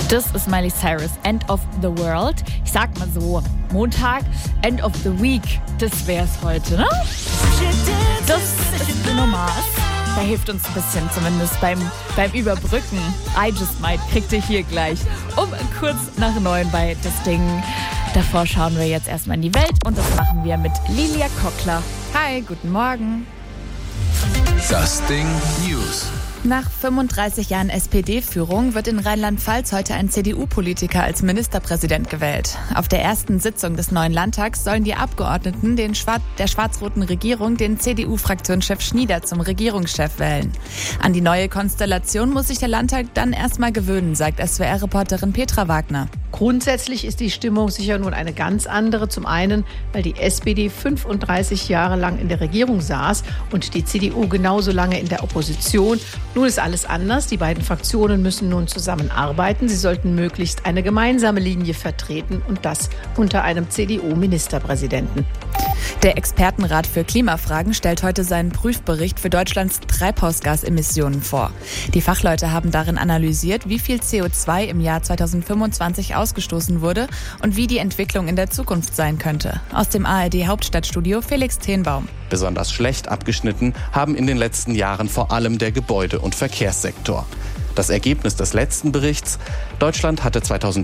Das ist Miley Cyrus, End of the World. Ich sag mal so, Montag, End of the Week, das wär's heute, ne? Das ist normal. Da hilft uns ein bisschen, zumindest beim Überbrücken. I Just Might kriegt ihr hier gleich um kurz nach 9 bei Das Ding. Davor schauen wir jetzt erstmal in die Welt und das machen wir mit Lilia Kockler. Hi, guten Morgen. Das Ding News. Nach 35 Jahren SPD-Führung wird in Rheinland-Pfalz heute ein CDU-Politiker als Ministerpräsident gewählt. Auf der ersten Sitzung des neuen Landtags sollen die Abgeordneten der schwarz-roten Regierung den CDU-Fraktionschef Schnieder zum Regierungschef wählen. An die neue Konstellation muss sich der Landtag dann erstmal gewöhnen, sagt SWR-Reporterin Petra Wagner. Grundsätzlich ist die Stimmung sicher nun eine ganz andere. Zum einen, weil die SPD 35 Jahre lang in der Regierung saß und die CDU genauso lange in der Opposition. Nun ist alles anders. Die beiden Fraktionen müssen nun zusammenarbeiten. Sie sollten möglichst eine gemeinsame Linie vertreten und das unter einem CDU-Ministerpräsidenten. Der Expertenrat für Klimafragen stellt heute seinen Prüfbericht für Deutschlands Treibhausgasemissionen vor. Die Fachleute haben darin analysiert, wie viel CO2 im Jahr 2025 ausgestoßen wurde und wie die Entwicklung in der Zukunft sein könnte. Aus dem ARD-Hauptstadtstudio Felix Tenbaum. Besonders schlecht abgeschnitten haben in den letzten Jahren vor allem der Gebäude- und Verkehrssektor. Das Ergebnis des letzten Berichts: Deutschland hatte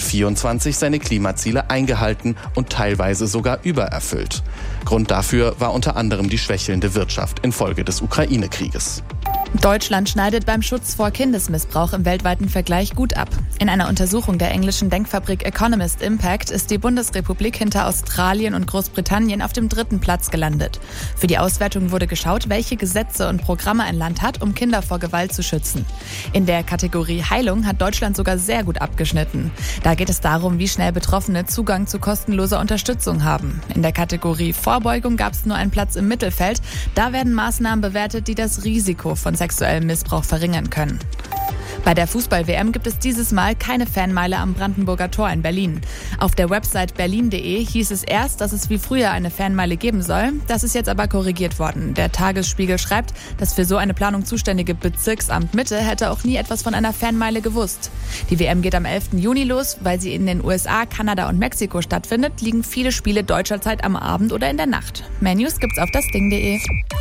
2024 seine Klimaziele eingehalten und teilweise sogar übererfüllt. Grund dafür war unter anderem die schwächelnde Wirtschaft infolge des Ukraine-Krieges. Deutschland schneidet beim Schutz vor Kindesmissbrauch im weltweiten Vergleich gut ab. In einer Untersuchung der englischen Denkfabrik Economist Impact ist die Bundesrepublik hinter Australien und Großbritannien auf dem 3. Platz gelandet. Für die Auswertung wurde geschaut, welche Gesetze und Programme ein Land hat, um Kinder vor Gewalt zu schützen. In der Kategorie Heilung hat Deutschland sogar sehr gut abgeschnitten. Da geht es darum, wie schnell Betroffene Zugang zu kostenloser Unterstützung haben. In der Kategorie Vorbeugung gab es nur einen Platz im Mittelfeld. Da werden Maßnahmen bewertet, die das Risiko von sexuellem Missbrauch verringern können. Bei der Fußball-WM gibt es dieses Mal keine Fanmeile am Brandenburger Tor in Berlin. Auf der Website berlin.de hieß es erst, dass es wie früher eine Fanmeile geben soll. Das ist jetzt aber korrigiert worden. Der Tagesspiegel schreibt, das für so eine Planung zuständige Bezirksamt Mitte hätte auch nie etwas von einer Fanmeile gewusst. Die WM geht am 11. Juni los. Weil sie in den USA, Kanada und Mexiko stattfindet, liegen viele Spiele deutscher Zeit am Abend oder in der Nacht. Mehr News gibt's auf dasding.de.